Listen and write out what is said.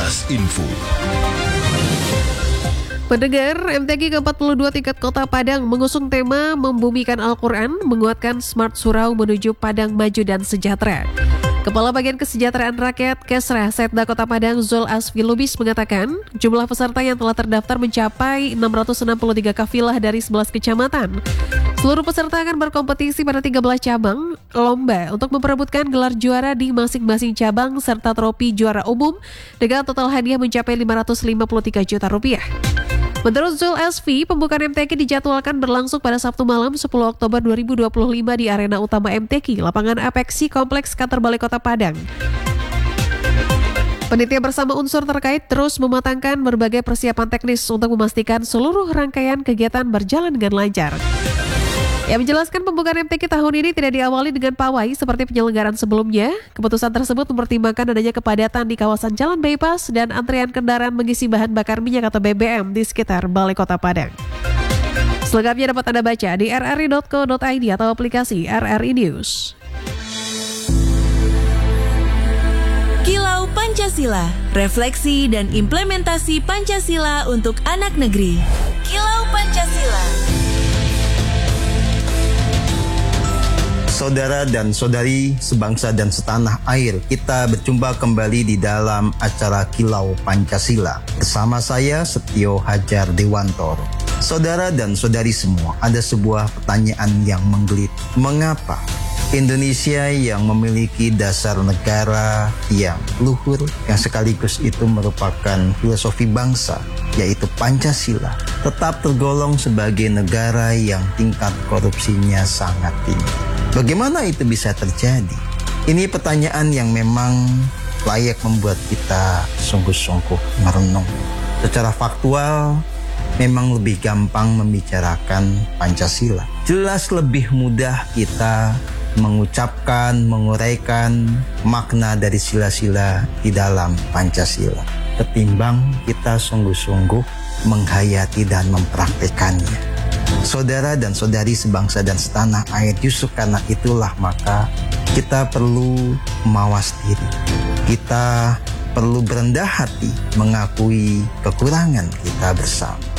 Kilas Info. Pendengar, MTQ ke-42 tingkat Kota Padang mengusung tema Membumikan Al-Quran, menguatkan Smart Surau menuju Padang Maju dan Sejahtera. Kepala Bagian Kesejahteraan Rakyat Kesra Setda Kota Padang Zul Asfi Lubis mengatakan, jumlah peserta yang telah terdaftar mencapai 663 kafilah dari 11 kecamatan. Seluruh peserta akan berkompetisi pada 13 cabang lomba untuk memperebutkan gelar juara di masing-masing cabang serta trofi juara umum dengan total hadiah mencapai 553 juta rupiah. Menurut Zul Asfi, pembukaan MTQ dijadwalkan berlangsung pada Sabtu malam 10 Oktober 2025 di Arena Utama MTQ, Lapangan Apeksi Kompleks Kantor Balai Kota Padang. Panitia bersama unsur terkait terus mematangkan berbagai persiapan teknis untuk memastikan seluruh rangkaian kegiatan berjalan dengan lancar. Ia menjelaskan pembukaan MTQ tahun ini tidak diawali dengan pawai seperti penyelenggaraan sebelumnya. Keputusan tersebut mempertimbangkan adanya kepadatan di kawasan jalan bypass dan antrean kendaraan mengisi bahan bakar minyak atau BBM di sekitar Balai Kota Padang. Selengkapnya dapat Anda baca di rri.co.id atau aplikasi RRI News. Kilau Pancasila, refleksi dan implementasi Pancasila untuk anak negeri. Kilau Pancasila. Saudara dan saudari sebangsa dan setanah air, kita berjumpa kembali di dalam acara Kilau Pancasila. Bersama saya Setio Hajar Dewantoro. Saudara dan saudari semua, ada sebuah pertanyaan yang menggeliat. Mengapa Indonesia yang memiliki dasar negara yang luhur, yang sekaligus itu merupakan filosofi bangsa, yaitu Pancasila, tetap tergolong sebagai negara yang tingkat korupsinya sangat tinggi? Bagaimana itu bisa terjadi? Ini pertanyaan yang memang layak membuat kita sungguh-sungguh merenung. Secara faktual, memang lebih gampang membicarakan Pancasila. Jelas lebih mudah kita mengucapkan, menguraikan makna dari sila-sila di dalam Pancasila, ketimbang kita sungguh-sungguh menghayati dan mempraktekannya. Saudara dan saudari sebangsa dan setanah air, justru karena itulah maka kita perlu mawas diri. Kita perlu berendah hati mengakui kekurangan kita bersama.